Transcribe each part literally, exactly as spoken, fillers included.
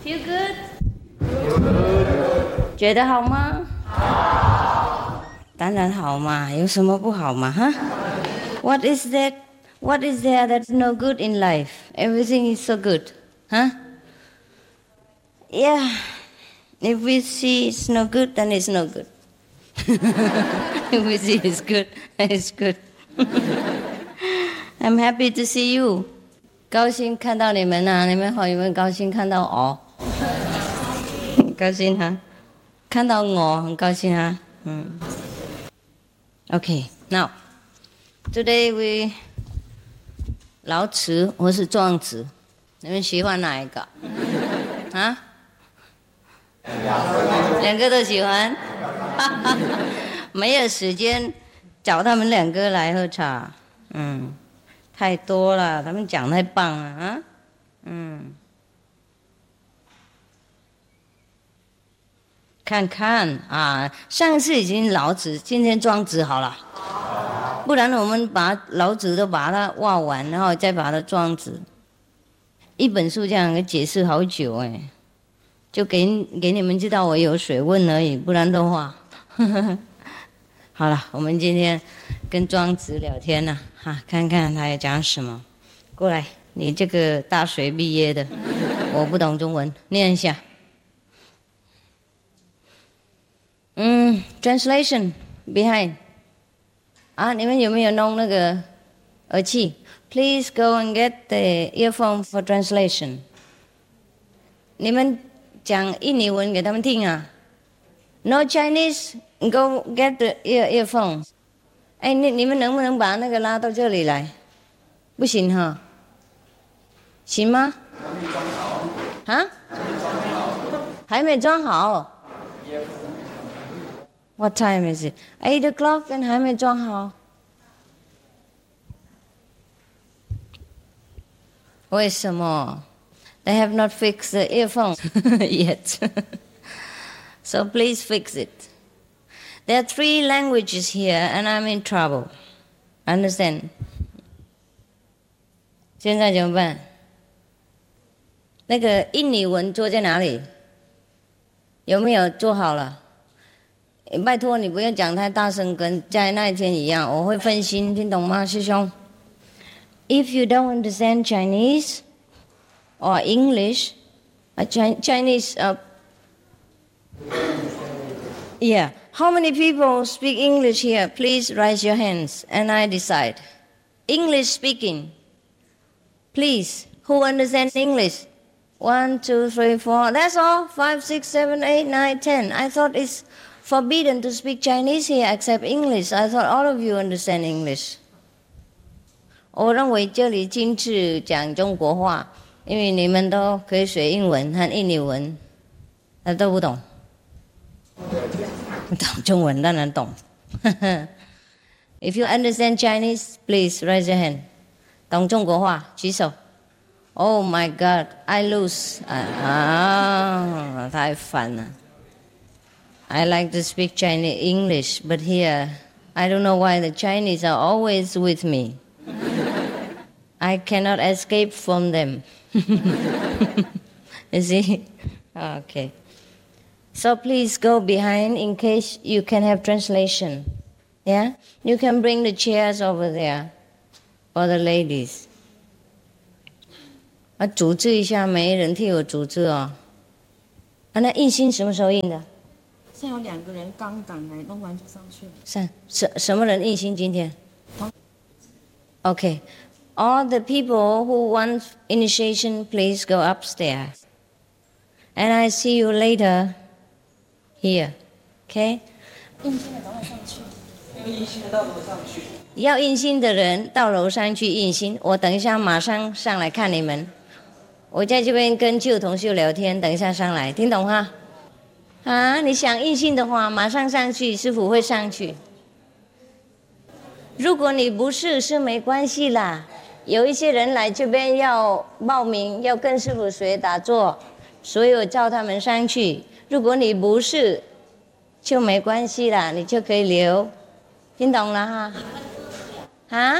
Feel good? 觉得好吗？好。当然好嘛，有什么不好嘛？哈 ？What is that? What is there that's no good in life? Everything is so good, huh? Yeah. If we see it's no good, then it's no good. If we see it's good, then it's good. I'm happy to see you. 高兴看到你们啊！你们好，有没有高兴看到我？高兴哈、啊，看到我很高兴啊。嗯。Okay, now today we 老子或是庄子，你们喜欢哪一个？啊？两个都喜欢。没有时间找他们两个来喝茶。嗯。太多了，他们讲太棒了啊！嗯，看看啊，上次已经老子，今天庄子好了，不然我们把老子都把它挖完，然后再把它庄子，一本书这样解释好久哎，就给给你们知道我有水问而已，不然的话，呵呵好了，我们今天跟庄子聊天呢。啊，看看他要讲什么。过来，你这个大学毕业的，我不懂中文，念一下。嗯 ，translation behind。啊，你们有没有弄那个耳机 ？Please go and get the earphone for translation。你们讲印尼文给他们听啊。No Chinese, go get the ear earphone。哎，你你们能不能把那个拉到这里来？不行哈，行吗？啊？还没装好。What time is it? Eight o'clock and 还没装好。为什么 ？They have not fixed the earphones yet. So please fix it. There are three languages here, and I'm in trouble. Understand? 现在怎么办？那个印尼文做在哪里？有没有做好了？拜托你不要讲太大声，跟在那一天一样，我会分心，听懂吗，师兄 ？If you don't understand Chinese or English, uh, Chinese, uh, yeah. How many people speak English here? Please raise your hands and I decide. English speaking. Please. Who understands English? One, two, three, four. That's all. Five, six, seven, eight, nine, ten. I thought it's forbidden to speak Chinese here except English. I thought all of you understand English. 我认为这里禁止讲中国话，因为你们都可以学英文和印尼文，那都不懂。懂中文当然懂。If you understand Chinese, please raise your hand. 懂中国话举手。Oh my God, I lose. 啊，太烦了。I like to speak Chinese English, but here I don't know why the Chinese are always with me. I cannot escape from them. You see? Okay. So please go behind in case you can have translation. Yeah? You can bring the chairs over there for the ladies. 啊，组织一下，没人替我组织哦。啊，那印心什么时候印的？ 现在有两个人刚赶来，弄完就上去了。 什什什么人印心今天 ？Okay. All the people who want initiation, please go upstairs. And I see you later. Here, OK？ 印心的赶快上去。要印心的到楼上去。 要印心的人到楼上去印心。我等一下马上上来看你们。我在这边跟旧同学聊天，等一下上来，听懂哈？啊，你想印心的话，马上上去，师傅会上去。如果你不是，是没关系啦。有一些人来这边要报名，要跟师傅学打坐，所以我叫他们上去。如果你不是，就没关系啦，你就可以留，听懂了哈？啊？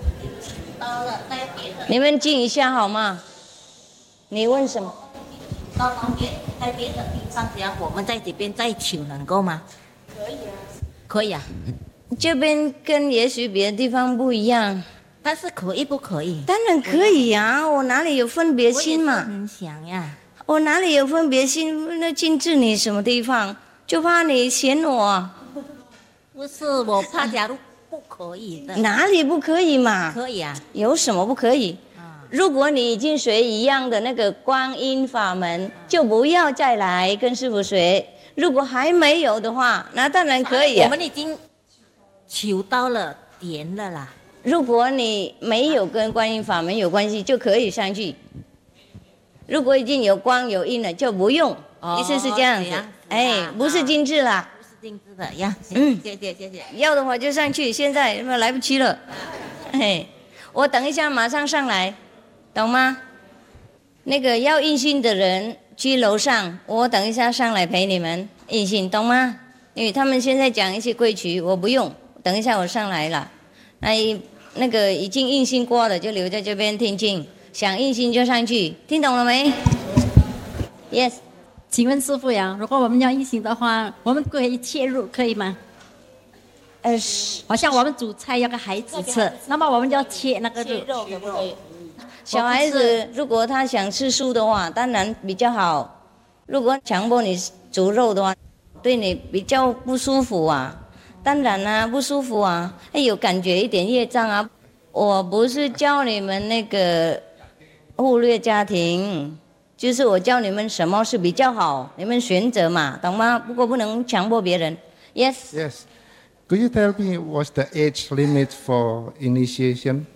你们静一下好吗？你问什么？ 到那边，在别的地方，只要我们在这边再求能够吗？ 可以啊。 可以啊， 这边跟也许别的地方不一样， 但是可以不可以？ 当然可以呀、我哪里有分别我也心嘛？ 是很想呀。 我哪里有分别心？那禁止你什么地方？就怕你嫌我， 不是，我怕假如不可以的。 哪里不可以嘛？ 可以啊。 有什么不可以？如果你已经学一样的那个观音法门，就不要再来跟师父学。如果还没有的话，那当然可以、啊。 我们已经求到了点了啦。 如果你没有跟观音法门有关系，就可以上去。如果已经有光有印了，就不用。 哦、 意思是这样子， 这样子哎，不是精致啦。 不是精致的呀。 嗯， 谢谢谢谢。 要的话就上去，现在来不及了。嘿，我等一下马上上来，懂吗？那个要印信的人去楼上，我等一下上来陪你们印信，懂吗？因为他们现在讲一些规矩，我不用，等一下我上来了。那那个已经印信过的就留在这边听经，想印信就上去，听懂了没 ？Yes。 请问师父呀，如果我们要印行的话，我们可以切入，可以吗？ 呃， 好像我们煮菜要个孩子吃，那么我们就要切那个肉。 肉可不可以？ 小孩子如果他想吃素的话，当然比较好。如果强迫你煮肉的话，对你比较不舒服啊。当然啊，不舒服啊，哎有感觉一点业障啊。我不是教你们那个忽略家庭，就是我教你们什么是比较好，你们选择嘛，懂吗？不过不能强迫别人。Yes. Yes. Could you tell me what's the age limit for initiation?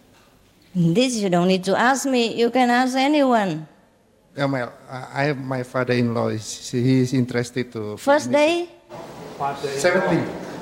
This you don't need to ask me. You can ask anyone. Yeah, my, I have my father-in-law. He is interested to. First day? Seventy.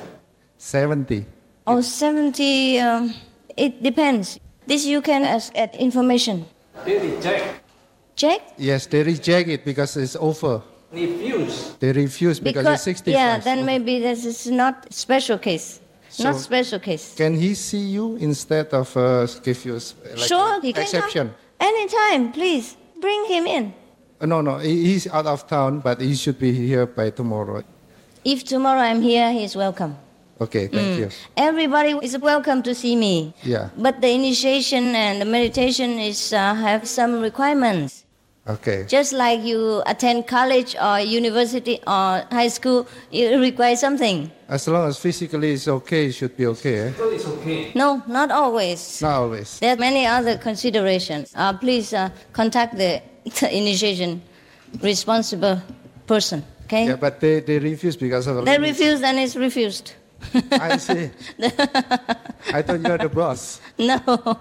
Seventy. Oh, seventy. Um, it depends. This you can ask at information. They reject. Check? Yes, they reject it because it's over. Refuse. They refuse because, Because it's sixty-five. yeah, then maybe this is not special case. Not So- special case. Can he see you instead of uh, give you s- like Sure, he can exception? come anytime. Please bring him in. Uh, no, no, he- he's out of town, but he should be here by tomorrow. If tomorrow I'm here, he's welcome. Okay, thank you. Everybody is welcome to see me. Yeah. But the initiation and the meditation is uh, have some requirements. Okay. Just like you attend college or university or high school, you require something. As long as physically it's okay, it should be okay. Eh? So it's okay. No, not always. Not always. There are many other considerations. Uh, please uh, contact the, the initiation responsible person. Okay? Yeah, but they, they refuse because of the They limits. refuse, and it's refused. I see. I thought you were the boss. No,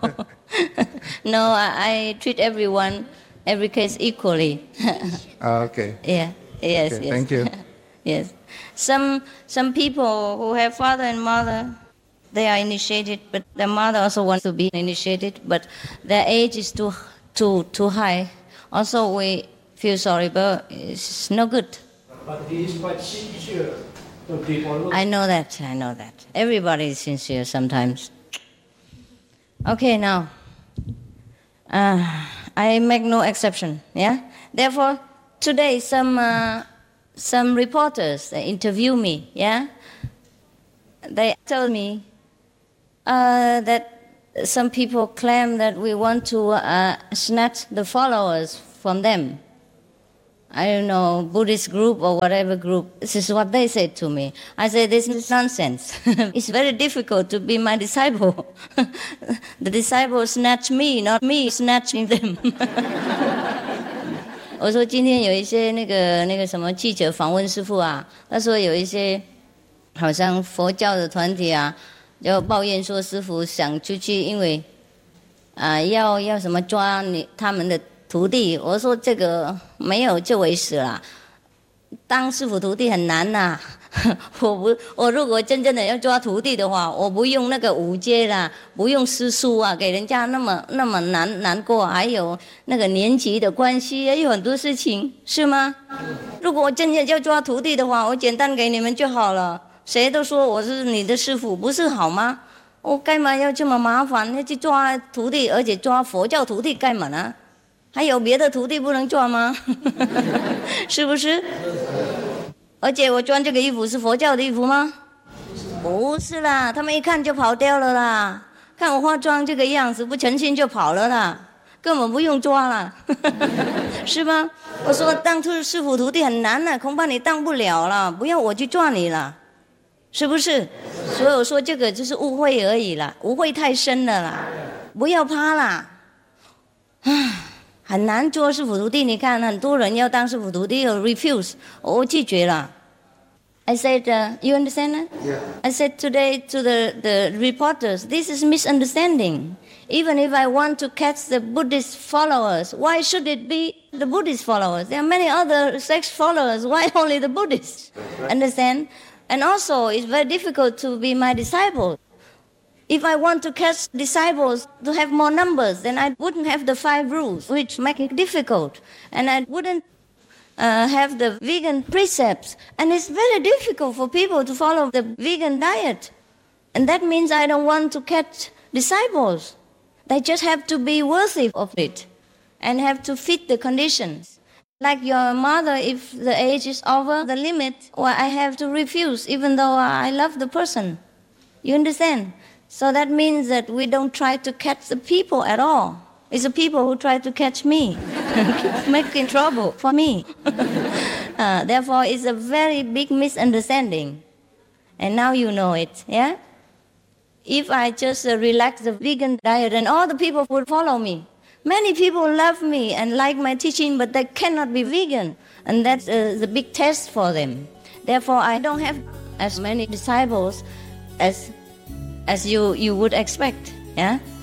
no. I, I treat everyone, every case equally. Ah, okay. Yeah. Yes. Okay, yes. thank you. Yes. Some some people who have father and mother, they are initiated, but their mother also wants to be initiated, but their age is too too too high. Also, we feel sorry, but it's no good. But he is quite sincere to people. I know that. I know that. Everybody is sincere sometimes. Okay, now. Uh, I make no exception. Yeah. Therefore, today some uh, some reporters they interview me. Yeah. They told me uh, that some people claim that we want to uh, snatch the followers from them. I don't know, Buddhist group or whatever group. This is what they said to me. I said, this is nonsense. It's very difficult to be my disciple. The disciples snatch me, not me snatching them. 我说今天有一些那个那个什么记者访问师父啊，他说有一些好像佛教的团体啊，就抱怨说师父想出去，因为啊、要要什么抓你他们的徒弟。我说这个没有这回事啦，当师父徒弟很难呐、我不，我如果真正的要抓徒弟的话，我不用那个五阶啦，不用师叔啊，给人家那么那么难难过，还有那个年级的关系，也有很多事情，是吗？如果我真正要抓徒弟的话，我简单给你们就好了。谁都说我是你的师父，不是好吗？我干嘛要这么麻烦？要去抓徒弟，而且抓佛教徒弟干嘛呢？ 还有别的徒弟不能做吗？是不是？而且我穿这个衣服是佛教的衣服吗？不是啦，他们一看就跑掉了啦。看我化妆这个样子，不诚心就跑了啦，根本不用抓了，是吧？我说当师父徒弟很难了，恐怕你当不了了，不要我去抓你了，是不是？所以我说这个就是误会而已啦，误会太深了啦，不要怕啦。唉，很难做师父徒弟，你看很多人要当师父徒弟，有 refuse， 我拒绝了。I said, uh, you understand that? Yeah. I said today to the, the reporters, this is misunderstanding. Even if I want to catch the Buddhist followers, why should it be the Buddhist followers? There are many other sect followers, why only the Buddhists? Understand? And also, it's very difficult to be my disciple. If I want to catch disciples to have more numbers, then I wouldn't have the five rules, which make it difficult. And I wouldn't Uh, have the vegan precepts, and it's very difficult for people to follow the vegan diet, and that means I don't want to catch disciples. They just have to be worthy of it and have to fit the conditions. Like your mother, if the age is over the limit, well, I have to refuse even though I love the person. You understand? So that means that we don't try to catch the people at all. It's the people who try to catch me, making trouble for me. uh, therefore, it's a very big misunderstanding. And now you know it, yeah? If I just uh, relax the vegan diet, and all the people would follow me. Many people love me and like my teaching, but they cannot be vegan. And that's uh, the big test for them. Therefore, I don't have as many disciples as, as you, you would expect, yeah?